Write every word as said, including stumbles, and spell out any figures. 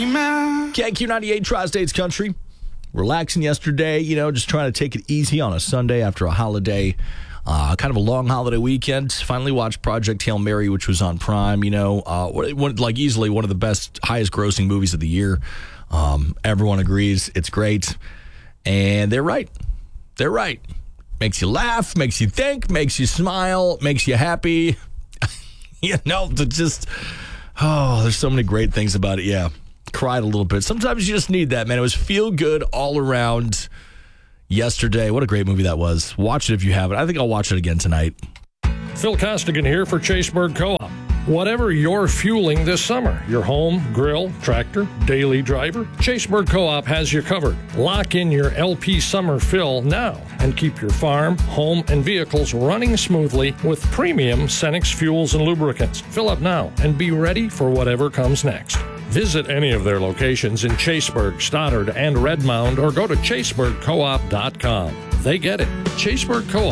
K Q ninety-eight Tri-States Country. Relaxing yesterday, you know, just trying to take it easy on a Sunday after a holiday. Uh, kind of a long holiday weekend. Finally watched Project Hail Mary, which was on Prime. You know, uh, one, like easily one of the best, highest grossing movies of the year. Um, everyone agrees it's great. And they're right. They're right. Makes you laugh, makes you think, makes you smile, makes you happy. You know, to just, oh, there's so many great things about it. Yeah. Cried a little bit. Sometimes you just need that, man. It was feel good all around yesterday. What a great movie that was. Watch it if you haven't. I think I'll watch it again tonight. Phil Costigan here for Chaseburg Co-op. Whatever you're fueling this summer, your home, grill, tractor, daily driver, Chaseburg Co-op has you covered. Lock in your L P summer fill now and keep your farm, home, and vehicles running smoothly with premium Cenex fuels and lubricants. Fill up now and be ready for whatever comes next. Visit any of their locations in Chaseburg, Stoddard, and Redmond, or go to chaseburg co op dot com. They get it. Chaseburg Co-op.